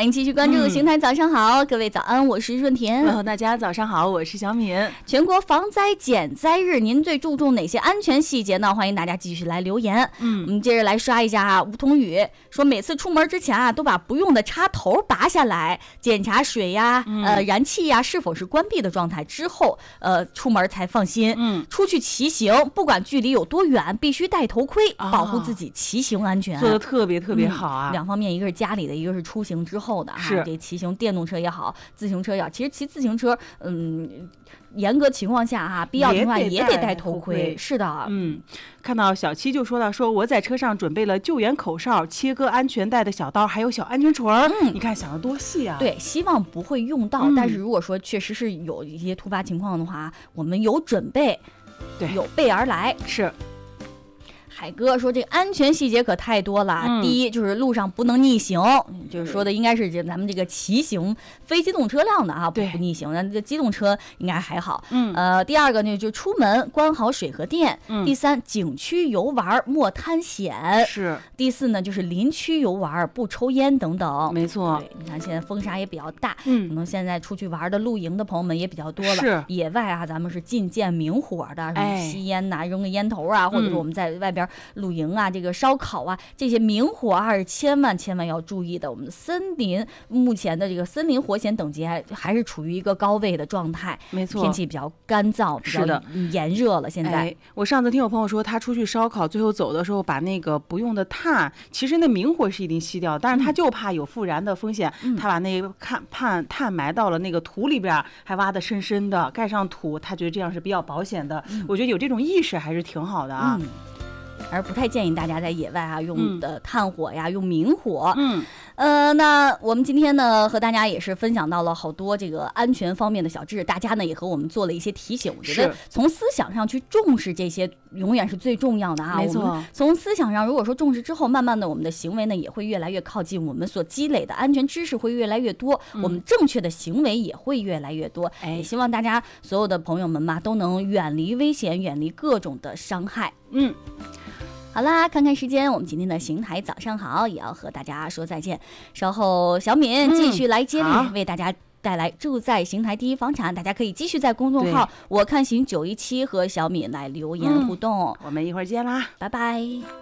欢迎继续关注邢台早上好，各位早安，我是润田。 大家早上好，我是小敏。 全国防灾减灾日，您最注重哪些安全细节呢？欢迎大家继续来留言。我们接着来刷一下啊，吴彤宇说，每次出门之前啊，都把不用的插头拔下来，检查水呀、燃气呀是否是关闭的状态之后，出门才放心。出去骑行，不管距离有多远，必须戴头盔，保护自己骑行安全。 做的特别好啊。 两方面，一个是家里的，一个是出行之后的啊。 是这骑行电动车也好，自行车也好，其实骑自行车，严格情况下啊，必要情况下也得戴头盔。是的， 看到小七就说到，说我在车上准备了救援口哨、切割安全带的小刀，还有小安全锤。你看想得多细啊！ 对，希望不会用到，但是如果说确实是有一些突发情况的话，我们有准备， 对， 有备而来。 是。 海哥说，这个安全细节可太多了。第一就是路上不能逆行，就是说的应该是咱们这个骑行非机动车辆的啊，不逆行。那这机动车应该还好。第二个呢，就出门关好水和电。第三，景区游玩莫贪险。 是。 第四呢，就是林区游玩不抽烟等等。 没错。 对，你看现在风沙也比较大，可能现在出去玩的露营的朋友们也比较多了。 是。 野外啊，咱们是禁见明火的，什么吸烟呐、扔个烟头啊，或者是我们在外边露营啊，这个烧烤啊，这些明火还是千万要注意的。我们的森林目前的这个森林火险等级还是处于一个高位的状态。 没错， 天气比较干燥，比较炎热了。现在， 我上次听我朋友说，他出去烧烤，最后走的时候把那个不用的炭，其实那明火是一定熄掉，但是他就怕有复燃的风险，他把那个炭埋到了那个土里边，还挖得深深的，盖上土，他觉得这样是比较保险的。我觉得有这种意识还是挺好的啊。 而不太建议大家在野外啊用的炭火呀，用明火。那我们今天呢和大家也是分享到了好多这个安全方面的小知识，大家呢也和我们做了一些提醒。我觉得从思想上去重视这些永远是最重要的啊。 没错。 我们从思想上如果说重视之后，慢慢的我们的行为呢也会越来越靠近，我们所积累的安全知识会越来越多，我们正确的行为也会越来越多。也希望大家所有的朋友们嘛都能远离危险，远离各种的伤害。好啦，看看时间，我们今天的邢台早上好也要和大家说再见。稍后小敏继续来接力，为大家带来住在邢台第一房产。大家可以继续在公众号我看行917和小敏来留言互动。 我们一会儿见啦， 拜拜。